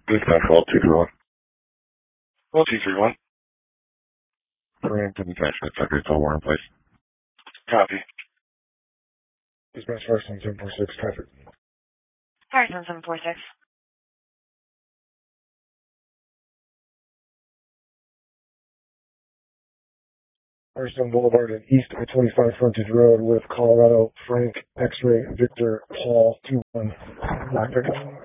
Dispatch call 231. Well, 231. Frank to the Dispatch sector, tell more in place. Copy. Dispatch Firestone 746 traffic. Firestone 746. Firestone Boulevard and East I-25 frontage road with Colorado Frank X-Ray Victor Paul 21.